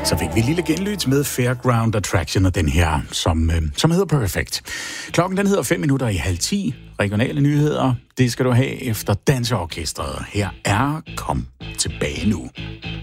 Så fik vi et lille genlyt med Fairground Attraction og den her, som hedder Perfect. Klokken den hedder 9:05. Regionale nyheder, det skal du have efter Danseorkestret. Her er Kom tilbage nu.